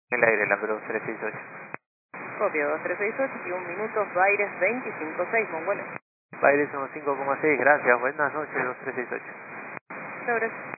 El aire, Lambro 2368. Copio 2368, 21 minutos, Baires 25.6, buen vuelo. Baires 5,6, gracias, buenas noches 2368. Muchas gracias.